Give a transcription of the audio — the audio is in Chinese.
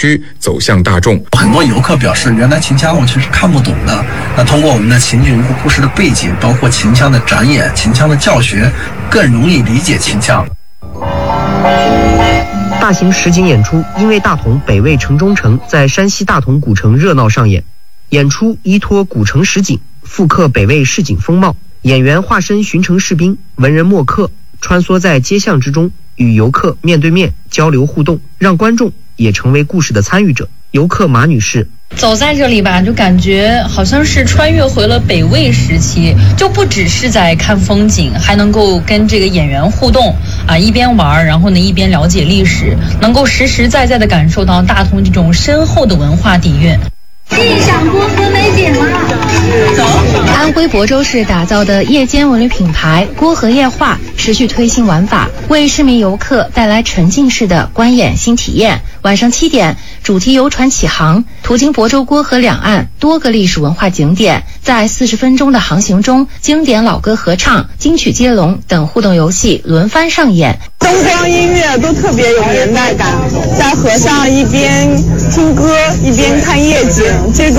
区走向大众。 很多游客表示，原来秦腔我其实看不懂的，那通过我们的情景故事的背景，包括秦腔的展演、秦腔的教学，更容易理解秦腔。 大型实景演出《因为大同北魏城中城》在山西大同古城热闹上演，演出依托古城实景，复刻北魏市井风貌，演员化身巡城士兵、文人墨客，穿梭在街巷之中，与游客面对面交流互动，让观众也成为故事的参与者。游客马女士， 走在这里吧，就感觉好像是穿越回了北魏时期，就不只是在看风景，还能够跟这个演员互动啊，一边玩，然后呢一边了解历史，能够实实在在的感受到大同这种深厚的文化底蕴。 欣赏郭河美景了。 安徽亳州市打造的夜间文旅品牌郭河夜话持续推新玩法，为市民游客带来沉浸式的观演新体验。晚上7点，主题游船启航，途经亳州郭河两岸多个历史文化景点，在40分钟的航行中，经典老歌合唱、金曲接龙等互动游戏轮番上演， 灯光音乐都特别有年代感，在河上一边听歌一边看夜景，这种